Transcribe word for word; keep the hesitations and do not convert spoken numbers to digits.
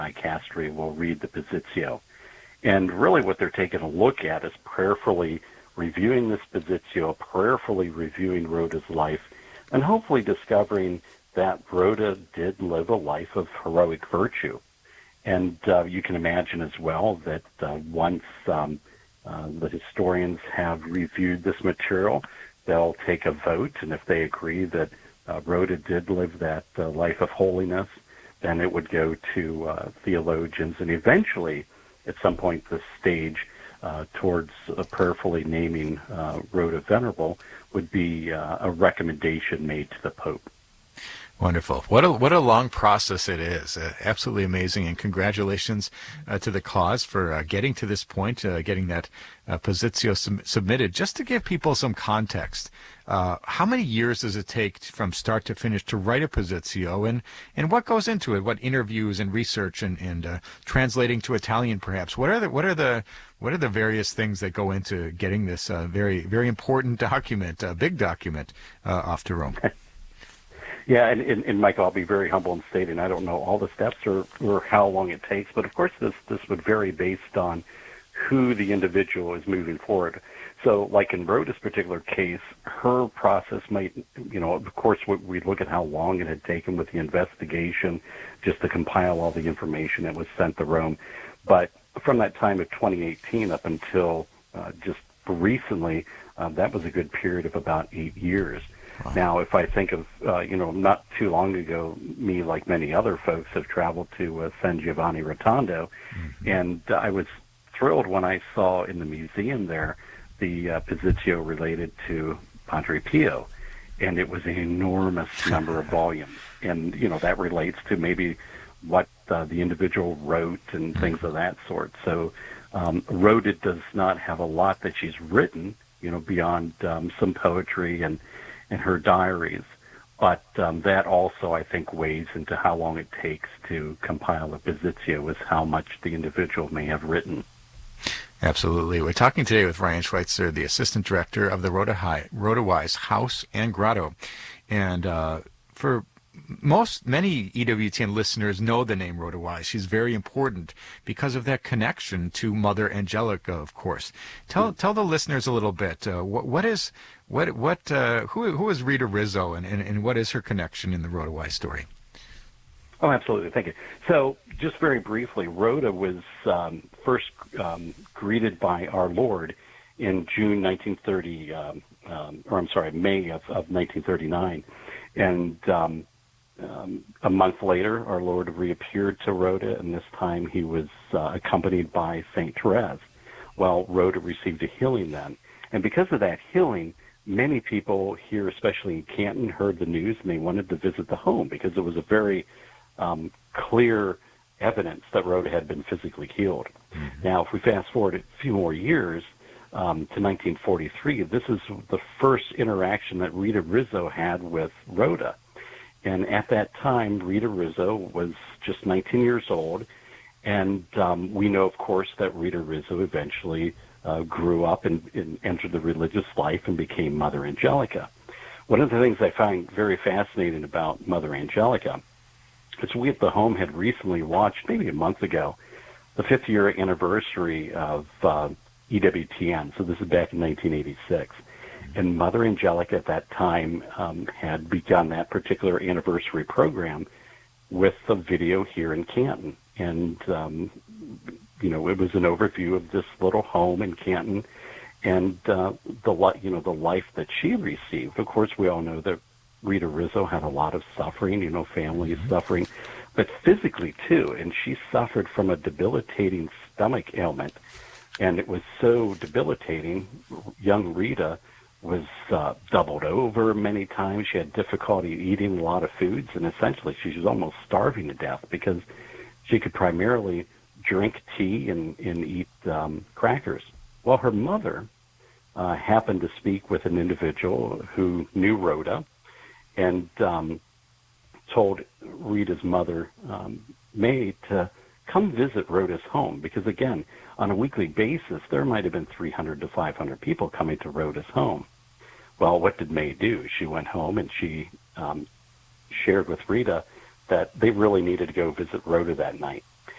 Castri will read the Positio. And really what they're taking a look at is prayerfully reviewing this Positio, prayerfully reviewing Rhoda's life, and hopefully discovering that Rhoda did live a life of heroic virtue. And uh, you can imagine as well that uh, once um, uh, the historians have reviewed this material, they'll take a vote, and if they agree that uh, Rhoda did live that uh, life of holiness, then it would go to uh, theologians, and eventually, at some point, the stage uh, towards uh, prayerfully naming uh, Rhoda Venerable would be uh, a recommendation made to the Pope. Wonderful. What a what a long process it is. Uh, absolutely amazing. And congratulations uh, to the cause for uh, getting to this point, uh, getting that uh, Positio sub- submitted. Just to give people some context, uh, how many years does it take from start to finish to write a Positio, and, and what goes into it? What interviews and research and, and uh, translating to Italian, perhaps? What are the what are the what are the various things that go into getting this uh, very very important document, uh, big document, uh, off to Rome? Yeah, and, and, and Michael, I'll be very humble in stating I don't know all the steps or, or how long it takes, but of course this, this would vary based on who the individual is moving forward. So like in Rhoda's particular case, her process might, you know, of course we look at how long it had taken with the investigation just to compile all the information that was sent to Rome. But from that time of twenty eighteen up until uh, just recently, uh, that was a good period of about eight years. Wow. Now, if I think of, uh, you know, not too long ago, me, like many other folks, have traveled to uh, San Giovanni Rotondo, mm-hmm. and uh, I was thrilled when I saw in the museum there the uh, Positio related to Padre Pio, and it was an enormous number of volumes. And, you know, that relates to maybe what uh, the individual wrote and mm-hmm. things of that sort. So um, Rhoda does not have a lot that she's written, you know, beyond um, some poetry and in her diaries, but um, that also, I think, weighs into how long it takes to compile a Positio, is how much the individual may have written. Absolutely. We're talking today with Ryan Schweitzer, the Assistant Director of the Rhoda, High, Rhoda Wise House and Grotto. And uh, for most, many E W T N listeners know the name Rhoda Wise. She's very important because of that connection to Mother Angelica, of course. Tell mm-hmm. tell the listeners a little bit. Uh, what, what is what what uh, who who is Rita Rizzo, and, and, and what is her connection in the Rhoda Wise story? Oh, absolutely. Thank you. So, just very briefly, Rhoda was um, first um, greeted by our Lord in June nineteen thirty, um, um, or I'm sorry, May of, of nineteen thirty-nine, and um, Um, a month later, our Lord reappeared to Rhoda, and this time he was uh, accompanied by Saint Therese. Well, Rhoda received a healing then. And because of that healing, many people here, especially in Canton, heard the news, and they wanted to visit the home because it was a very um, clear evidence that Rhoda had been physically healed. Mm-hmm. Now, if we fast forward a few more years um, to nineteen forty-three, this is the first interaction that Rita Rizzo had with Rhoda. And at that time, Rita Rizzo was just nineteen years old, and um, we know, of course, that Rita Rizzo eventually uh, grew up and, and entered the religious life and became Mother Angelica. One of the things I find very fascinating about Mother Angelica is we at the home had recently watched, maybe a month ago, the fifth-year anniversary of uh, E W T N. So this is back in nineteen eighty-six. And Mother Angelica at that time um, had begun that particular anniversary program with a video here in Canton. And, um, you know, it was an overview of this little home in Canton and uh, the, you know, the life that she received. Of course, we all know that Rita Rizzo had a lot of suffering, you know, family mm-hmm. suffering, but physically too. And she suffered from a debilitating stomach ailment. And it was so debilitating, young Rita was uh, doubled over many times. She had difficulty eating a lot of foods, and essentially she was almost starving to death because she could primarily drink tea and, and eat um, crackers. Well, her mother uh, happened to speak with an individual who knew Rhoda and um, told Rita's mother, um, May, to come visit Rhoda's home because, again, on a weekly basis, there might have been three hundred to five hundred people coming to Rhoda's home. Well, what did May do? She went home and she um, shared with Rita that they really needed to go visit Rhoda that night.